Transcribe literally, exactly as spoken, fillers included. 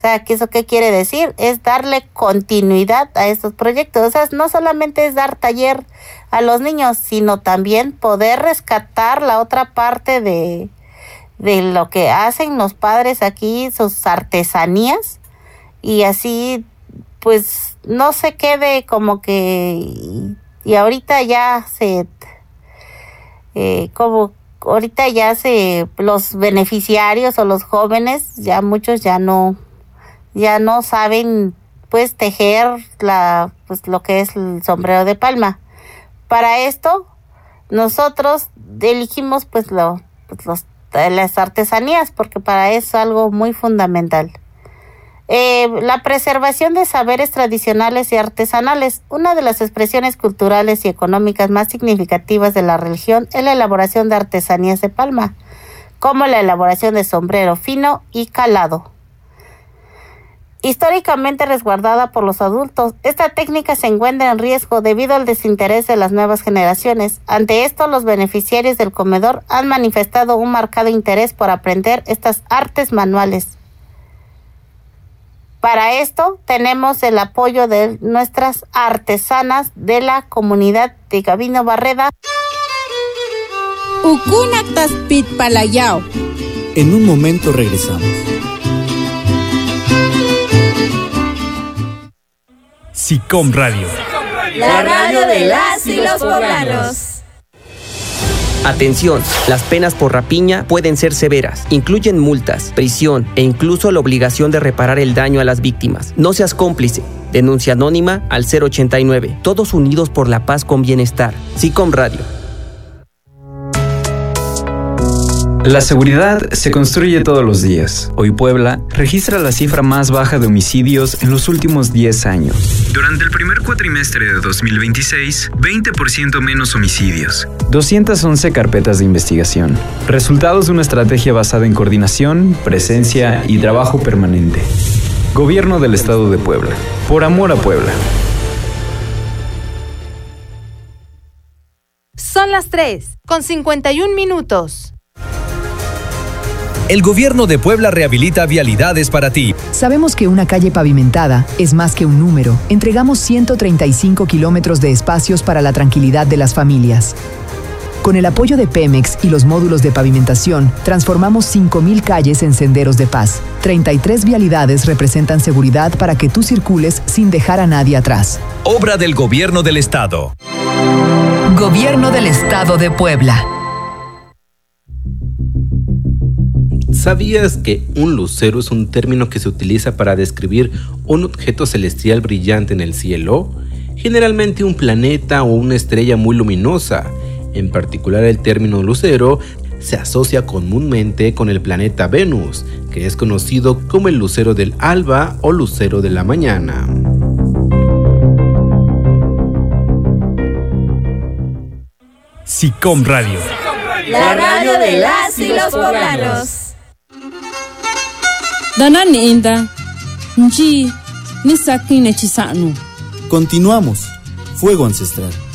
O sea, ¿qué ¿eso qué quiere decir? Es darle continuidad a estos proyectos. O sea, no solamente es dar taller a los niños, sino también poder rescatar la otra parte de, de lo que hacen los padres aquí, sus artesanías, y así, pues, no se quede como que, y, y ahorita ya se, eh, como, ahorita ya se, los beneficiarios o los jóvenes, ya muchos ya no, ya no saben pues tejer la pues lo que es el sombrero de palma. Para esto nosotros elegimos pues lo pues los las artesanías, porque para eso es algo muy fundamental. Eh, la preservación de saberes tradicionales y artesanales. Una de las expresiones culturales y económicas más significativas de la región es la elaboración de artesanías de palma, como la elaboración de sombrero fino y calado. Históricamente resguardada por los adultos, esta técnica se encuentra en riesgo debido al desinterés de las nuevas generaciones. Ante esto, los beneficiarios del comedor han manifestado un marcado interés por aprender estas artes manuales. Para esto, tenemos el apoyo de nuestras artesanas de la comunidad de Gabino Barreda. Ukunaktas Pit Palayao. En un momento regresamos. SICOM Radio. La radio de las y los poblanos. Atención, las penas por rapiña pueden ser severas. Incluyen multas, prisión e incluso la obligación de reparar el daño a las víctimas. No seas cómplice. Denuncia anónima al cero ochenta y nueve. Todos unidos por la paz con bienestar. SICOM Radio. La seguridad se construye todos los días. Hoy Puebla registra la cifra más baja de homicidios en los últimos diez años. Durante el primer cuatrimestre de dos mil veintiséis, veinte por ciento menos homicidios. doscientas once carpetas de investigación. Resultados de una estrategia basada en coordinación, presencia y trabajo permanente. Gobierno del Estado de Puebla. Por amor a Puebla. Son las tres, con cincuenta y un minutos. El Gobierno de Puebla rehabilita vialidades para ti. Sabemos que una calle pavimentada es más que un número. Entregamos ciento treinta y cinco kilómetros de espacios para la tranquilidad de las familias. Con el apoyo de Pemex y los módulos de pavimentación, transformamos cinco mil calles en senderos de paz. treinta y tres vialidades representan seguridad para que tú circules sin dejar a nadie atrás. Obra del Gobierno del Estado. Gobierno del Estado de Puebla. ¿Sabías que un lucero es un término que se utiliza para describir un objeto celestial brillante en el cielo? Generalmente un planeta o una estrella muy luminosa. En particular, el término lucero se asocia comúnmente con el planeta Venus, que es conocido como el lucero del alba o lucero de la mañana. SICOM Radio. La radio de las y los poblanos. Danani inda, nji, ni sakin echisanu. Continuamos. Fuego ancestral.